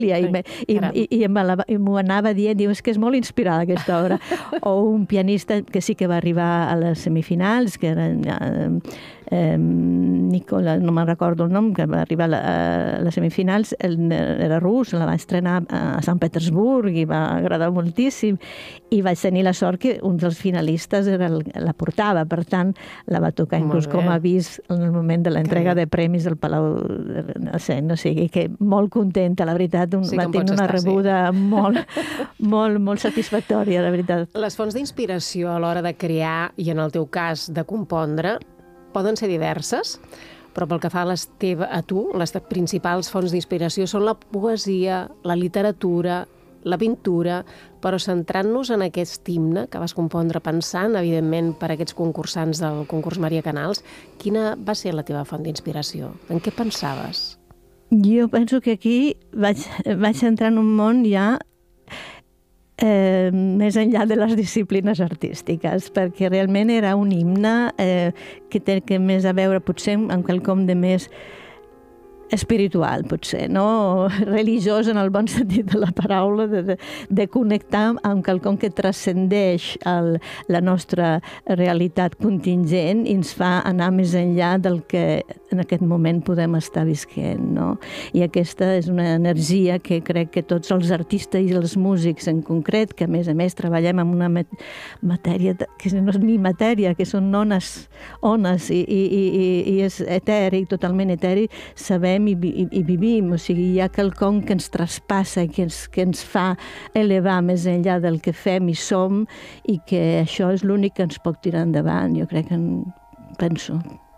i m'ho anava dient, diu, és que és molt inspirada aquesta obra. O un pianista que sí que va arribar a les semifinals, que era Nicola, no me'n recordo el nom, que va arribar a les semifinals, era rus, la va estrenar a Sant Petersburg i va agradar moltíssim, i vaig tenir la sort que un dels finalistes la portava, per tant, la va tocar inclús com a avís en el moment de l'entrega de premis del Palau de Cent, o sigui que molt contenta, la veritat, va tenir una rebuda molt satisfactòria, la veritat. Les fonts d'inspiració a l'hora de crear, i en el teu cas de compondre, poden ser diverses, però pel que fa a tu, les principals fonts d'inspiració són la poesia, la literatura, la pintura, però centrant-nos en aquest himne que vas compondre pensant, evidentment, per aquests concursants del concurs Maria Canals, quina va ser la teva font d'inspiració? En què pensaves? Jo penso que aquí vaig entrar en un món ja més enllà de les disciplines artístiques, perquè realment era un himne que té més a veure potser amb quelcom de més espiritual, potser, no? Religiós en el bon sentit de la paraula, de connectar amb quelcom que transcendeix la nostra realitat contingent i ens fa anar més enllà del que en aquest moment podem estar visquent, no? I aquesta és una energia que crec que tots els artistes i els músics en concret, que a més treballem amb una matèria que no és ni matèria, que són ones i és etèric, totalment etèric, sabem i vivim, o sigui, hi ha quelcom que ens traspassa i que ens fa elevar més enllà del que fem i som, i que això és l'únic que ens pot tirar endavant, jo crec que penso.